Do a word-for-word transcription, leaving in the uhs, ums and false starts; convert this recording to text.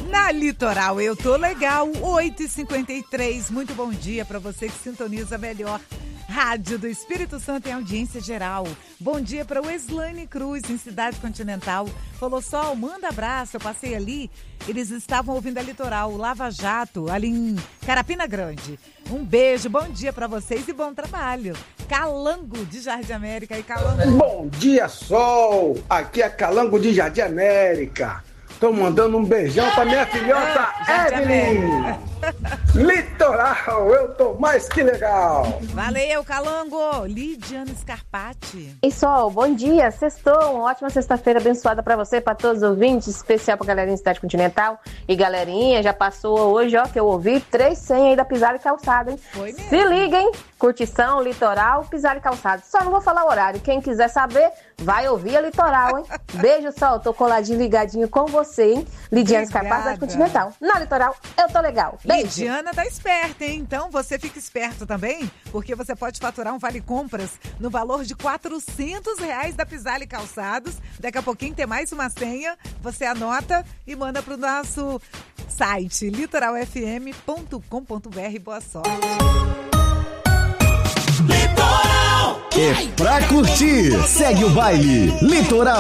Na Litoral eu tô legal, oito e cinquenta e três. Muito bom dia para você que sintoniza a melhor rádio do Espírito Santo em audiência geral. Bom dia para o Eslane Cruz, em Cidade Continental. Falou, Sol, manda abraço, eu passei ali. Eles estavam ouvindo a Litoral, o Lava Jato, ali em Carapina Grande. Um beijo, bom dia para vocês e bom trabalho. Calango de Jardim América e Calango. Bom dia, Sol. Aqui é Calango de Jardim América. Tô mandando um beijão pra minha filhota Evelyn. Litoral, eu tô mais que legal. Valeu, Calango. Lidiane Scarpati. E Sol, bom dia, sextou, uma ótima sexta-feira abençoada pra você, pra todos os ouvintes, especial pra galerinha da Cidade Continental. E galerinha, já passou hoje, ó, que eu ouvi, três senhas aí da Pisar e Calçado, hein? Foi mesmo. Se liguem, curtição, Litoral, Pisar e Calçado. Só não vou falar o horário, quem quiser saber, vai ouvir a Litoral, hein? Beijo, Sol, tô coladinho, ligadinho com você, hein? Lidiane Scarpati, Cidade Continental. Na Litoral, eu tô legal. Beijo. Lidiana tá esperta, hein? Então você fica esperto também, porque você pode faturar um vale-compras no valor de quatrocentos reais da Pisar e Calçados. Daqui a pouquinho tem mais uma senha, você anota e manda pro nosso site litoral f m ponto com ponto b r. Boa sorte. Litoral! É pra curtir. Segue o baile. Litoral.